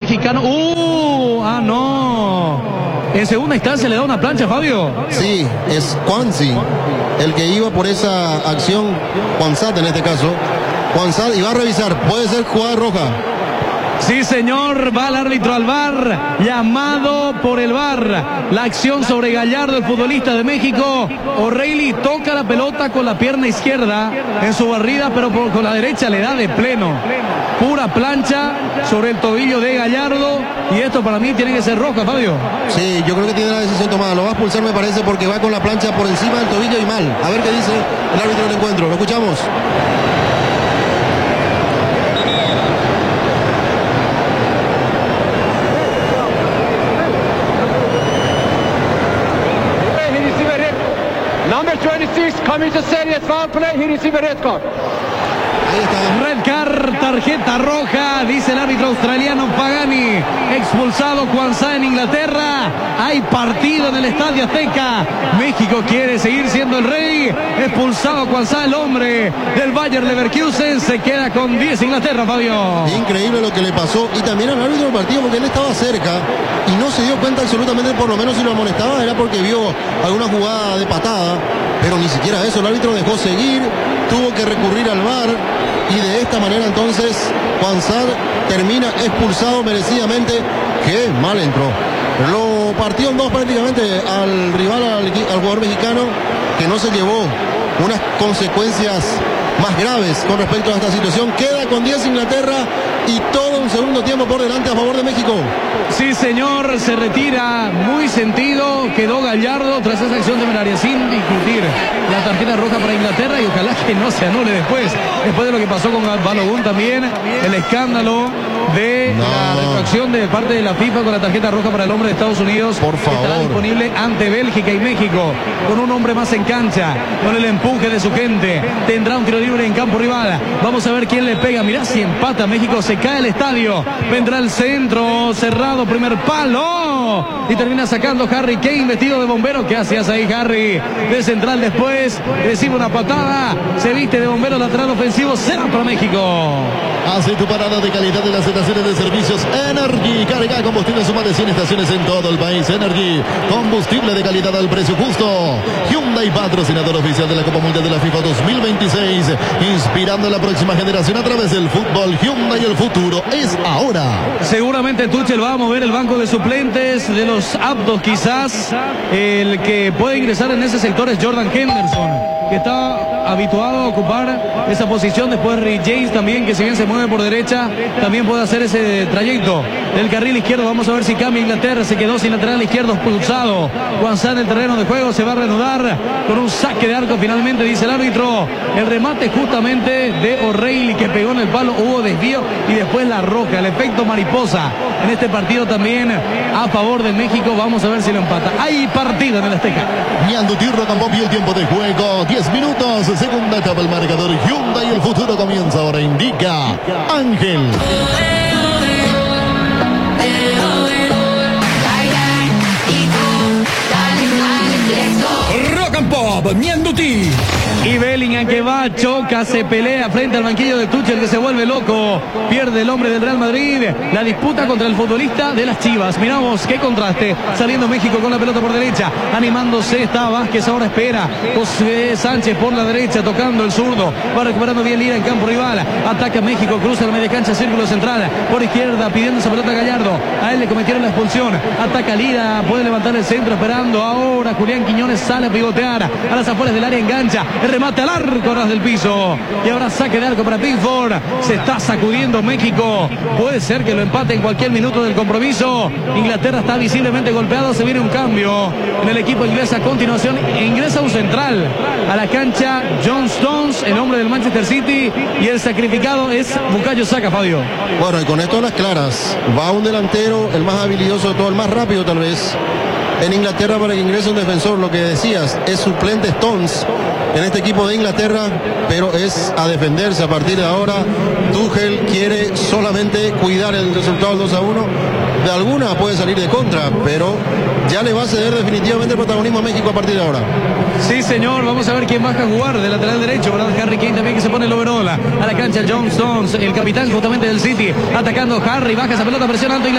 mexicano. No. En segunda instancia le da una plancha, Fabio. Sí, es Juanzi el que iba por esa acción, Juanzat en este caso. Juanzat, y va a revisar, puede ser jugada roja. Sí, señor, va el árbitro al VAR, llamado por el VAR. La acción sobre Gallardo, el futbolista de México. O'Reilly toca la pelota con la pierna izquierda en su barrida, pero con la derecha le da de pleno. Pura plancha sobre el tobillo de Gallardo. Y esto para mí tiene que ser roja, Fabio. Sí, yo creo que tiene la decisión tomada. Lo va a expulsar, me parece, porque va con la plancha por encima del tobillo y mal. A ver qué dice el árbitro del encuentro. Lo escuchamos. Number 26 coming to serious foul play. He received a red card. Ahí está. Red card, tarjeta roja, dice el árbitro australiano Pagani. Expulsado Juanzá en Inglaterra. Hay partido en el Estadio Azteca. México quiere seguir siendo el rey. Expulsado Juanzá, el hombre del Bayer Leverkusen. Se queda con 10 Inglaterra, Fabio. Increíble lo que le pasó. Y también al árbitro del partido, porque él estaba cerca y no se dio cuenta absolutamente, por lo menos si lo amonestaba era porque vio alguna jugada de patada. Pero ni siquiera eso, el árbitro dejó seguir, tuvo que recurrir al VAR y de esta manera entonces Juanzá termina expulsado merecidamente. Qué mal entró. Lo partió en dos prácticamente al rival, al jugador mexicano, que no se llevó unas consecuencias más graves con respecto a esta situación. Queda con 10 Inglaterra y todo un segundo tiempo por delante a favor de México. Sí, señor, se retira muy sentido. Quedó Gallardo tras esa acción temeraria sin discutir la tarjeta roja para Inglaterra y ojalá que no se anule después de lo que pasó con Balogun también, el escándalo de la retroacción de parte de la FIFA con la tarjeta roja para el hombre de Estados Unidos. Por favor. Estará disponible ante Bélgica y México con un hombre más en cancha, con el empuje de su gente. Tendrá un tiro libre en campo rival. Vamos a ver quién le pega. Mirá si empata México, se cae el estadio. Vendrá el centro cerrado, primer palo y termina sacando Harry Kane vestido de bombero. ¿Qué hacías ahí, Harry? De central después recibe una patada, se viste de bombero, lateral ofensivo, será para México. Hace tu parada de calidad en las estaciones de servicios Energy. Carga combustible en más de 100 estaciones en todo el país. Energy, combustible de calidad al precio justo. Hyundai, patrocinador oficial de la Copa Mundial de la FIFA 2026. Inspirando a la próxima generación a través del fútbol. Hyundai, el futuro es ahora. Seguramente Tuchel va a mover el banco de suplentes de los aptos, quizás. El que puede ingresar en ese sector es Jordan Henderson, que está habituado a ocupar esa posición. Después Rick James también, que si bien se mueve por derecha, también puede hacer ese trayecto del carril izquierdo. Vamos a ver si cambia Inglaterra. Se quedó sin lateral izquierdo, expulsado Juanzá en el terreno de juego. Se va a reanudar con un saque de arco finalmente, dice el árbitro. El remate justamente de O'Reilly, que pegó en el palo, hubo desvío y después la roja, el efecto mariposa en este partido también a favor de México. Vamos a ver si lo empata. Hay partido en el Azteca. Ñandutirro Campo y el tiempo de juego 10 minutos, segunda etapa, el marcador Hyundai, el futuro comienza ahora, indica Ángel. Rock and Pop, Ñanduti. Y Bellingham que va, choca, se pelea frente al banquillo de Tuchel, que se vuelve loco. Pierde el hombre del Real Madrid. La disputa contra el futbolista de las Chivas. Miramos qué contraste. Saliendo México con la pelota por derecha. Animándose está Vázquez, ahora espera. José Sánchez por la derecha, tocando el zurdo. Va recuperando bien Lira en campo rival. Ataca México, cruza la media cancha, círculo central. Por izquierda, pidiendo esa pelota a Gallardo. A él le cometieron la expulsión. Ataca Lira, puede levantar el centro, esperando ahora. Julián Quiñones sale a pivotear. A las afueras del área, engancha. El remate al arco, ras del piso. Y ahora saque de arco para Pickford. Se está sacudiendo México. Puede ser que lo empate en cualquier minuto del compromiso. Inglaterra está visiblemente golpeado. Se viene un cambio en el equipo inglés. A continuación ingresa un central a la cancha, John Stones, el hombre del Manchester City. Y el sacrificado es Bukayo Saka, Fabio. Bueno, y con esto a las claras, va un delantero, el más habilidoso de todo, el más rápido tal vez, en Inglaterra para que ingrese un defensor. Lo que decías, es suplente Stones en este equipo de Inglaterra, pero es a defenderse a partir de ahora. Tuchel quiere solamente cuidar el resultado del 2-1. De alguna puede salir de contra, pero ya le va a ceder definitivamente el protagonismo a México a partir de ahora. Sí, señor, vamos a ver quién baja a jugar de lateral derecho, ¿verdad? Harry Kane también, que se pone el overall a la cancha. John Stones, el capitán justamente del City, atacando Harry, baja esa pelota, presionando